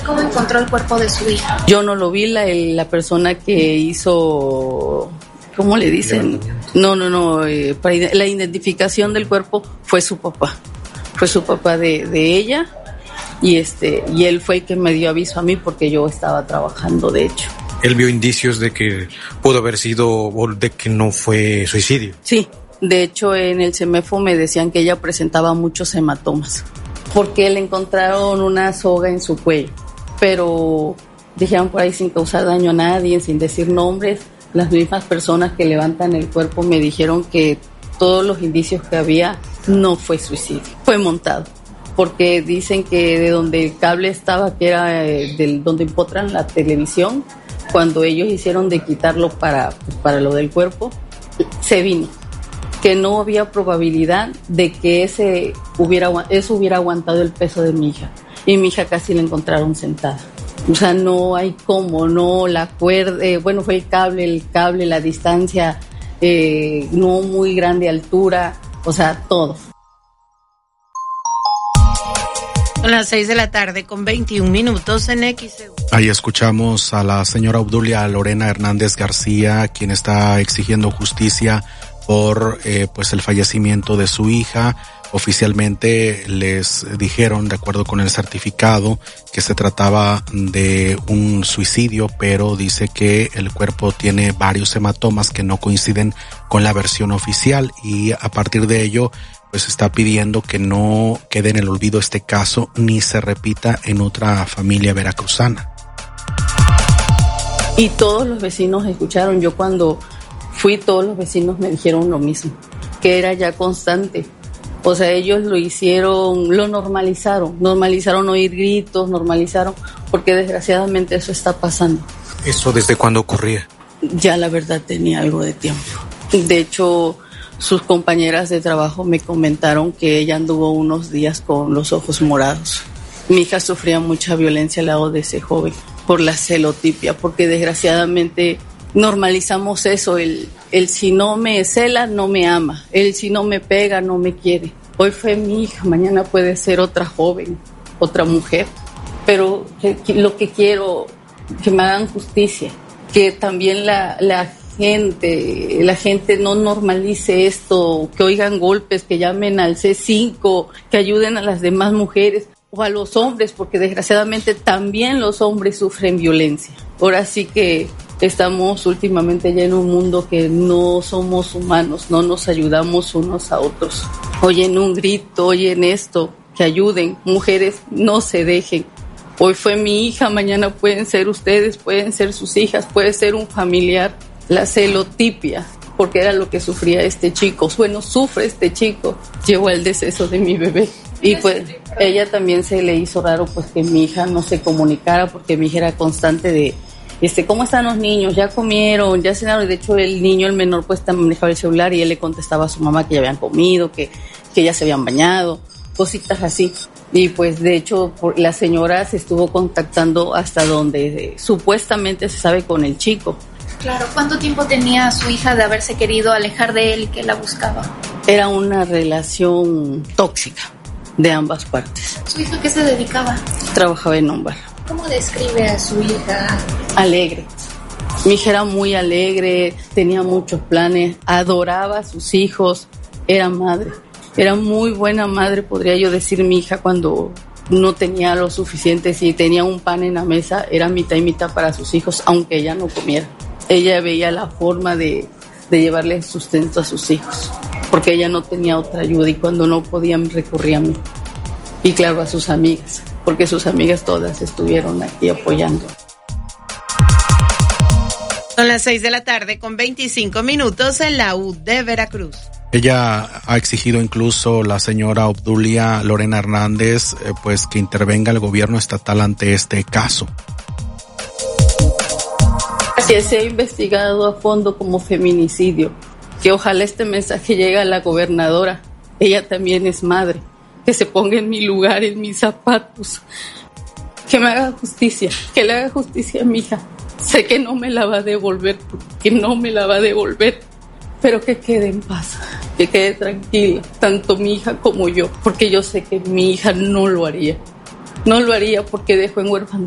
¿Cómo encontró el cuerpo de su hija? Yo no lo vi, la persona que hizo, ¿cómo le dicen? No, para la identificación del cuerpo fue su papá de ella, y él fue el que me dio aviso a mí porque yo estaba trabajando, de hecho. ¿Él vio indicios de que pudo haber sido o de que no fue suicidio? Sí, de hecho en el CEMEFO me decían que ella presentaba muchos hematomas porque le encontraron una soga en su cuello, pero dijeron por ahí sin causar daño a nadie, sin decir nombres. Las mismas personas que levantan el cuerpo me dijeron que todos los indicios que había no fue suicidio, fue montado, porque dicen que de donde el cable estaba, que era donde empotran la televisión, cuando ellos hicieron de quitarlo para lo del cuerpo, se vino, que no había probabilidad de que eso hubiera aguantado el peso de mi hija, y mi hija casi la encontraron sentada. O sea, no hay cómo, no la cuerda, fue el cable, la distancia, no muy grande altura, o sea, todo. Son las 6:00 con 21 minutos en XEU. Ahí escuchamos a la señora Obdulia Lorena Hernández García, quien está exigiendo justicia por el fallecimiento de su hija. Oficialmente les dijeron, de acuerdo con el certificado, que se trataba de un suicidio, pero dice que el cuerpo tiene varios hematomas que no coinciden con la versión oficial, y a partir de ello pues está pidiendo que no quede en el olvido este caso ni se repita en otra familia veracruzana. Y todos los vecinos escucharon. Yo cuando fui, todos los vecinos me dijeron lo mismo, que era ya constante. O sea, ellos lo hicieron, lo normalizaron oír gritos, porque desgraciadamente eso está pasando. ¿Eso desde cuándo ocurría? Ya la verdad tenía algo de tiempo. De hecho, sus compañeras de trabajo me comentaron que ella anduvo unos días con los ojos morados. Mi hija sufría mucha violencia al lado de ese joven por la celotipia, porque desgraciadamente normalizamos eso, el si no me cela, no me ama, el si no me pega, no me quiere. Hoy fue mi hija, mañana puede ser otra joven, otra mujer, pero lo que quiero, que me hagan justicia, que también la gente no normalice esto, que oigan golpes, que llamen al C5, que ayuden a las demás mujeres o a los hombres, porque desgraciadamente también los hombres sufren violencia. Ahora sí que estamos últimamente ya en un mundo que no somos humanos, no nos ayudamos unos a otros. Oyen un grito, oyen esto, que ayuden. Mujeres, no se dejen. Hoy fue mi hija, mañana pueden ser ustedes, pueden ser sus hijas, puede ser un familiar. La celotipia, porque era lo que sufría este chico. Bueno, sufre este chico. Llevó al deceso de mi bebé. Y pues ella también se le hizo raro pues que mi hija no se comunicara, porque mi hija era constante de ¿cómo están los niños? ¿Ya comieron? ¿Ya cenaron? Y de hecho el menor pues manejaba el celular y él le contestaba a su mamá que ya habían comido, que ya se habían bañado, cositas así. Y pues de hecho la señora se estuvo contactando hasta donde supuestamente se sabe con el chico. Claro, ¿cuánto tiempo tenía su hija de haberse querido alejar de él y que la buscaba? Era una relación tóxica de ambas partes. ¿Su hija qué se dedicaba? Trabajaba en un bar. ¿Cómo describe a su hija? Alegre. Mi hija era muy alegre, tenía muchos planes, adoraba a sus hijos, era madre. Era muy buena madre, podría yo decir. Mi hija, cuando no tenía lo suficiente, si tenía un pan en la mesa, era mitad y mitad para sus hijos, aunque ella no comiera. Ella veía la forma de llevarle sustento a sus hijos, porque ella no tenía otra ayuda, y cuando no podían recurría a mí. Y claro, a sus amigas, porque sus amigas todas estuvieron aquí apoyando. Son las 6:00 con 25 minutos en la U de Veracruz. Ella ha exigido incluso, la señora Obdulia Lorena Hernández, que intervenga el gobierno estatal ante este caso. Que se ha investigado a fondo como feminicidio, que ojalá este mensaje llegue a la gobernadora. Ella también es madre, que se ponga en mi lugar, en mis zapatos, que me haga justicia, que le haga justicia a mi hija. Sé que no me la va a devolver, pero que quede en paz, que quede tranquila, tanto mi hija como yo, porque yo sé que mi hija no lo haría porque dejó en huérfandad